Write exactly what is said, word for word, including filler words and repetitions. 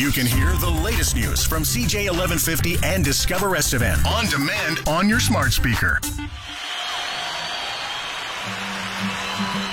You can hear the latest news from C J eleven fifty and Discover Estevan on demand on your smart speaker.